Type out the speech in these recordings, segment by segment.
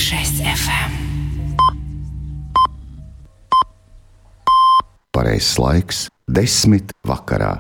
6 FM. Pareizs laiks 10 vakarā.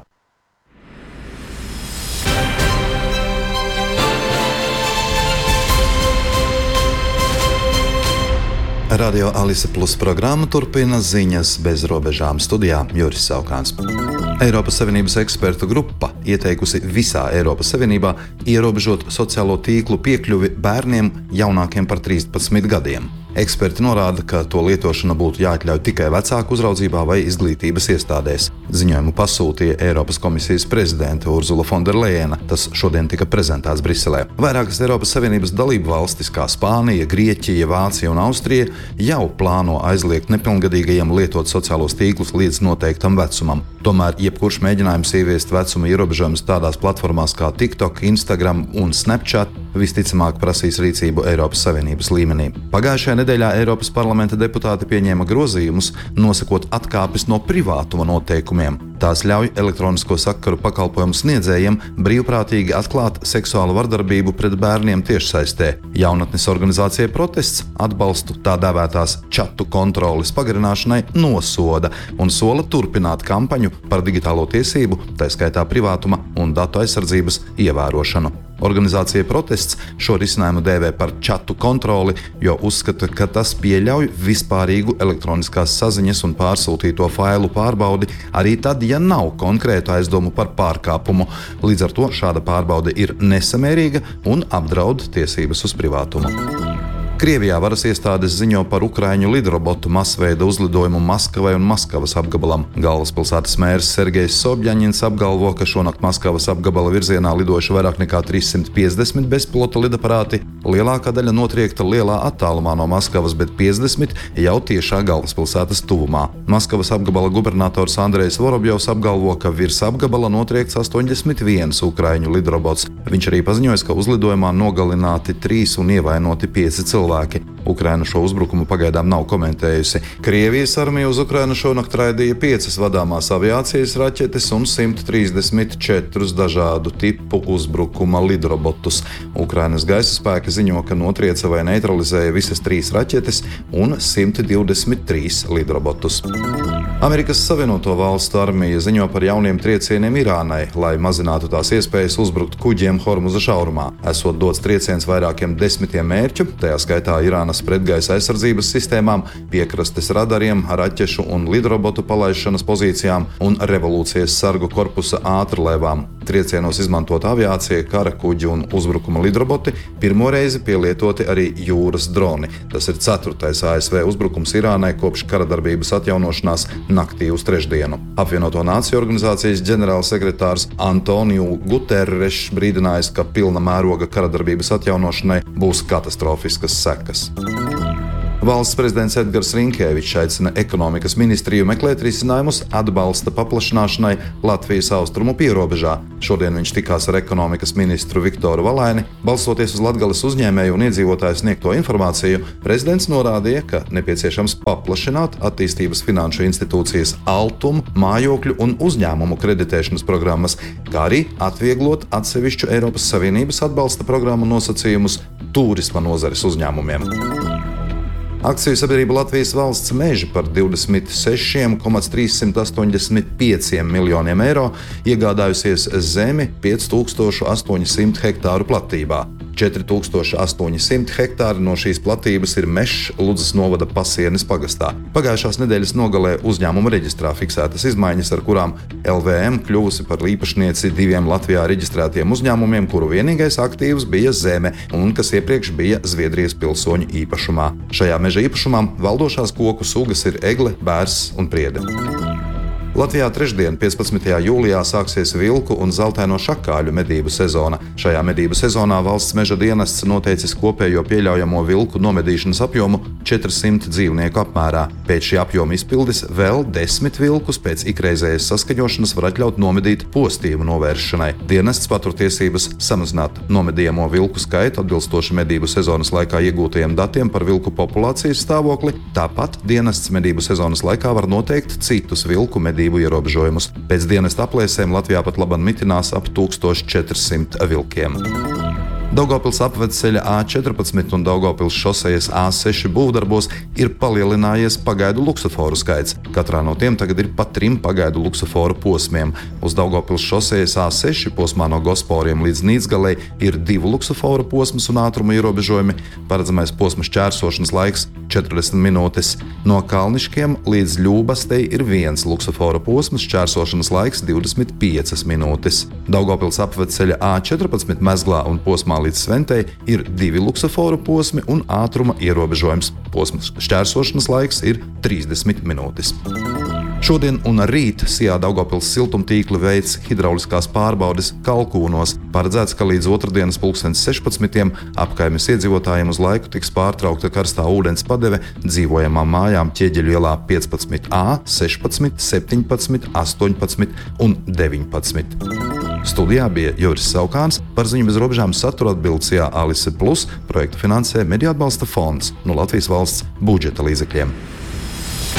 Radio Alise Plus programma turpina ziņas bez robežām. Studijā Juris Saukāns. Eiropas Savienības ekspertu grupa ieteikusi visā Eiropas Savienībā ierobežot sociālo tīklu piekļuvi bērniem jaunākiem par 13 gadiem. Eksperti norāda, ka to lietošana būtu jāatļauj tikai vecāku uzraudzībā vai izglītības iestādēs. Ziņojumu pasūtīja Eiropas komisijas prezidente Urzula Fonderlejena. Tas šodien tika prezentēts Briselē. Vairākas Eiropas Savienības dalību valstis, kā Spānija, Grieķija, Vācija un Austrija, jau plāno aizliegt nepilngadīgajiem lietot sociālos tīklus līdz noteiktam vecumam. Tomēr jebkurš mēģinājums ieviest vecuma ierobežojumus tādās platformās kā TikTok, Instagram un Snapchat visticamāk prasīs rīcību Eiropas Savienības līmenī. Pagājušajā nedēļā Eiropas parlamenta deputāti pieņēma grozījumus, nosakot atkāpes no privātuma noteikumiem. Tās ļauj elektronisko sakaru pakalpojumu sniedzējiem brīvprātīgi atklāt seksuālu vardarbību pret bērniem tiešsaistē. Jaunatnes organizācija Protests atbalstu tā dēvētās čatu kontroles pagarināšanai nosoda un sola turpināt kampaņu par digitālo tiesību, tā skaitā privātuma un datu aizsardzības ievērošanu. Organizācija Protests šo risinājumu dēvē par čatu kontroli, jo uzskata, ka tas pieļauj vispārīgu elektroniskās saziņas un pārsūtīto failu pārbaudi arī tad, ja nav konkrētu aizdomu par pārkāpumu. Līdz ar to šāda pārbaude ir nesamērīga un apdraud tiesības uz privātumu. Krievijā varas iestādes ziņo par ukraiņu lidrobotu masveida uzlidojumu Maskavai un Maskavas apgabalam. Galvaspilsētas mērs Sergejs Sobjaņins apgalvo, ka šonakt Maskavas apgabala virzienā lidojuši vairāk nekā 350 bezpilota lidaparāti. Lielākā daļa notriekta lielā attālumā no Maskavas, bet 50 jau tiešā galvaspilsētas tuvumā. Maskavas apgabala gubernators Andrejs Vorobjovs apgalvo, ka virs apgabala notriekts 81 ukraiņu lidrobots. Viņš arī paziņoja, ka uzlidojumā nogalināti 3 un ievainoti 5 cilvēki. Ukraina šo uzbrukumu pagaidām nav komentējusi. Krievijas armija uz Ukrainu šonakt raidīja 5 vadāmās aviācijas raķetes un 134 dažādu tipu uzbrukuma lidrobotus. Ukrainas gaisa spēki ziņo, ka notrieca vai neutralizēja visas 3 raķetes un 123 lidrobotus. Amerikas Savienoto Valstu armija ziņo par jauniem triecieniem Irānai, lai mazinātu tās iespējas uzbrukt kuģiem Hormuza šaurumā. Esot dots trieciens vairākiem 10 mērķu, tajā skaitā Irānas pretgaisa aizsardzības sistēmām, piekrastes radariem, raķešu un lidrobotu palaišanas pozīcijām un revolūcijas sargu korpusa ātrlēvām. Triecienos izmantot aviācija, kara kuģi un uzbrukuma lidroboti, pirmo reizi pielietoti arī jūras droni. Tas ir 4. ASV uzbrukums Irānai kopš kara darbības atjaunošanās naktī uz trešdienu. Apvienoto Nāciju organizācijas ģenerālsekretārs Antoniju Guterrešs brīdinājis, ka pilna mēroga kara darbības atjaunošanai būs katastrofiskas sekas. Valsts prezidents Edgars Rinkēvičs aicina ekonomikas ministriju meklēt risinājumus atbalsta paplašināšanai Latvijas austrumu pierobežā. Šodien viņš tikās ar ekonomikas ministru Viktoru Valaini. Balstoties uz Latgales uzņēmēju un iedzīvotāju sniegto informāciju, prezidents norādīja, ka nepieciešams paplašināt attīstības finanšu institūcijas Altum, mājokļu un uzņēmumu kreditēšanas programmas, kā arī atvieglot atsevišķu Eiropas Savienības atbalsta programmu nosacījumus turisma nozares uzņēmumiem. Akciju sabiedrība Latvijas valsts meži par 26,385 miljoniem eiro iegādājusies zemi 5800 hektāru platībā. 4800 hektāri no šīs platības ir mežs Ludzas novada Pasienes pagastā. Pagājušās nedēļas nogalē uzņēmuma reģistrā fiksētas izmaiņas, ar kurām LVM kļuvusi par īpašnieci 2 Latvijā reģistrētiem uzņēmumiem, kuru vienīgais aktīvs bija zeme un kas iepriekš bija Zviedrijas pilsoņu īpašumā. Šajā meža īpašumā valdošās koku sugas ir egle, bērs un priede. Latvijā trešdien, 15. jūlijā, sāksies vilku un zeltaino šakāļu medību sezona. Šajā medību sezonā valsts meža dienests noteicis kopējo pieļaujamo vilku nomedīšanas apjomu 400 dzīvnieku apmērā. Pēc šī apjoma izpildes vēl 10 vilkus pēc ikreizējas saskaņošanas var atļaut nomedīt postīvu novēršanai. Dienests patur tiesības samazināt nomedījamo vilku skaitu atbilstoši medību sezonas laikā iegūtajiem datiem par vilku populācijas stāvokli. Tāpat dienests medību sezonas laikā var noteikt citus vilku medību ierobežojumus. Pēc dienesta aplēsēm Latvijā pat laban mitinās ap 1400 vilkiem. Daugavpils apvedceļa A14 un Daugavpils šosejas A6 būvdarbos ir palielinājies pagaidu luksuforu skaits. Katrā no tiem tagad ir pa 3 pagaidu luksuforu posmiem. Uz Daugavpils šosejas A6 posmā no Gosporiem līdz Nīcgalei ir 2 luksuforu posmas un ātruma ierobežojumi. Paredzamais posma šķērsošanas laiks 40 minūtes. No Kalniškiem līdz Ļūbastei ir 1 luksuforu posms, šķērsošanas laiks 25 minūtes. Daugavpils apvedceļa A14 Mezglā un posmā līdz Sventei ir 2 luksuforu posmi un ātruma ierobežojums. Posmas šķērsošanas laiks ir 30 minūtes. Šodien un rīt Sijā Daugavpils siltumtīkli veids hidrauliskās pārbaudes Kalkūnos. Paredzēts, ka līdz otrdienas 16:00 apkaimes iedzīvotājiem uz laiku tiks pārtraukta karstā ūdens padeve dzīvojamām mājām Ķieģeļu ielā 15A, 16, 17, 18 un 19. Studijā bija Juris Saukāns, par ziņu bez robežām satura atbild Sijā Alise Plus, projektu finansē Mediju atbalsta fonds no Latvijas valsts budžeta līdzekļiem.